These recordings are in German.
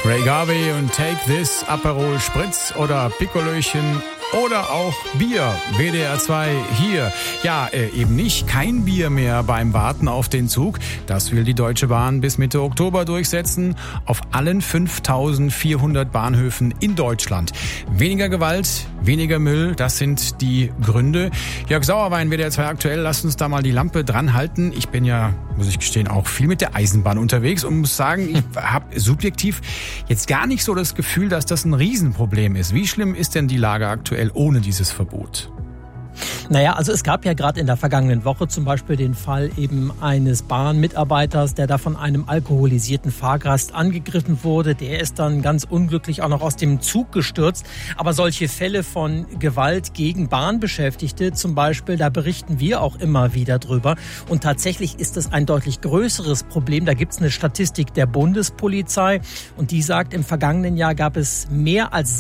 Ray Garvey und Take This, Aperol Spritz oder Piccolöchen oder auch Bier. WDR 2 hier. Ja, eben nicht. Kein Bier mehr beim Warten auf den Zug. Das will die Deutsche Bahn bis Mitte Oktober durchsetzen. Auf allen 5400 Bahnhöfen in Deutschland. Weniger Gewalt, weniger Müll, das sind die Gründe. Jörg Sauerwein, WDR 2 aktuell. Lasst uns da mal die Lampe dran halten. Ich bin ja, muss ich gestehen, auch viel mit der Eisenbahn unterwegs und muss sagen, ich habe subjektiv jetzt gar nicht so das Gefühl, dass das ein Riesenproblem ist. Wie schlimm ist denn die Lage aktuell ohne dieses Verbot? Naja, also es gab ja gerade in der vergangenen Woche zum Beispiel den Fall eben eines Bahnmitarbeiters, der da von einem alkoholisierten Fahrgast angegriffen wurde. Der ist dann ganz unglücklich auch noch aus dem Zug gestürzt. Aber solche Fälle von Gewalt gegen Bahnbeschäftigte zum Beispiel, da berichten wir auch immer wieder drüber. Und tatsächlich ist es ein deutlich größeres Problem. Da gibt es eine Statistik der Bundespolizei und die sagt, im vergangenen Jahr gab es mehr als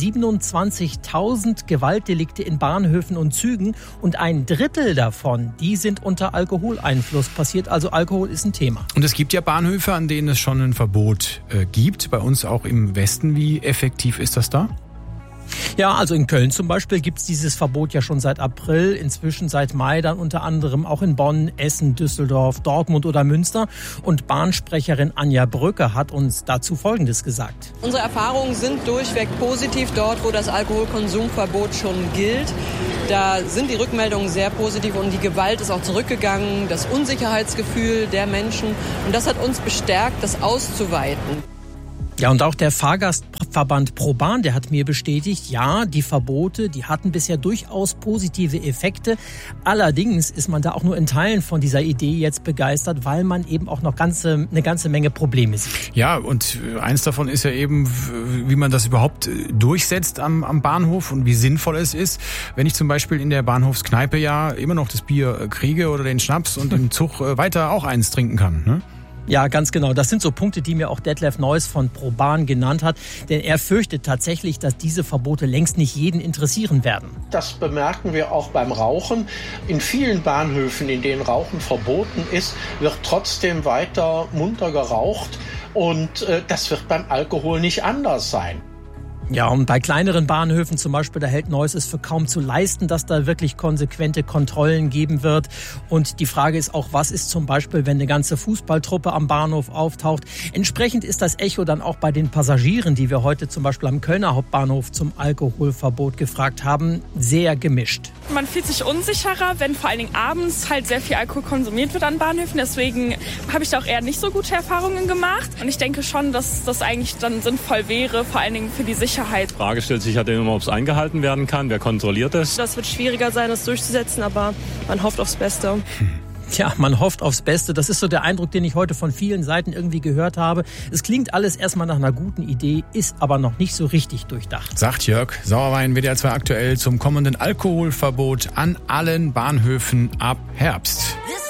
27.000 Gewaltdelikte in Bahnhöfen und Zügen. Und ein Drittel davon, die sind unter Alkoholeinfluss passiert. Also Alkohol ist ein Thema. Und es gibt ja Bahnhöfe, an denen es schon ein Verbot gibt. Bei uns auch im Westen. Wie effektiv ist das da? Ja, also in Köln zum Beispiel gibt es dieses Verbot ja schon seit April, inzwischen seit Mai dann unter anderem auch in Bonn, Essen, Düsseldorf, Dortmund oder Münster. Und Bahnsprecherin Anja Brücke hat uns dazu Folgendes gesagt. Unsere Erfahrungen sind durchweg positiv dort, wo das Alkoholkonsumverbot schon gilt. Da sind die Rückmeldungen sehr positiv und die Gewalt ist auch zurückgegangen, das Unsicherheitsgefühl der Menschen. Und das hat uns bestärkt, das auszuweiten. Ja, und auch der Fahrgastverband ProBahn, der hat mir bestätigt, ja, die Verbote, die hatten bisher durchaus positive Effekte. Allerdings ist man da auch nur in Teilen von dieser Idee jetzt begeistert, weil man eben auch noch eine ganze Menge Probleme sieht. Ja, und eins davon ist ja eben, wie man das überhaupt durchsetzt am Bahnhof und wie sinnvoll es ist. Wenn ich zum Beispiel in der Bahnhofskneipe ja immer noch das Bier kriege oder den Schnaps und im Zug weiter auch eins trinken kann, ne? Ja, ganz genau. Das sind so Punkte, die mir auch Detlef Neuss von ProBahn genannt hat. Denn er fürchtet tatsächlich, dass diese Verbote längst nicht jeden interessieren werden. Das bemerken wir auch beim Rauchen. In vielen Bahnhöfen, in denen Rauchen verboten ist, wird trotzdem weiter munter geraucht. Und das wird beim Alkohol nicht anders sein. Ja, und bei kleineren Bahnhöfen zum Beispiel, da hält Neuss es für kaum zu leisten, dass da wirklich konsequente Kontrollen geben wird. Und die Frage ist auch, was ist zum Beispiel, wenn eine ganze Fußballtruppe am Bahnhof auftaucht? Entsprechend ist das Echo dann auch bei den Passagieren, die wir heute zum Beispiel am Kölner Hauptbahnhof zum Alkoholverbot gefragt haben, sehr gemischt. Man fühlt sich unsicherer, wenn vor allen Dingen abends halt sehr viel Alkohol konsumiert wird an Bahnhöfen. Deswegen habe ich da auch eher nicht so gute Erfahrungen gemacht. Und ich denke schon, dass das eigentlich dann sinnvoll wäre, vor allen Dingen für die Sicherheit. Die Frage stellt sich halt immer, ob es eingehalten werden kann. Wer kontrolliert es? Das wird schwieriger sein, das durchzusetzen, aber man hofft aufs Beste. Tja, man hofft aufs Beste. Das ist so der Eindruck, den ich heute von vielen Seiten irgendwie gehört habe. Es klingt alles erstmal nach einer guten Idee, ist aber noch nicht so richtig durchdacht. Sagt Jörg Sauerwein, WDR 2 aktuell zum kommenden Alkoholverbot an allen Bahnhöfen ab Herbst.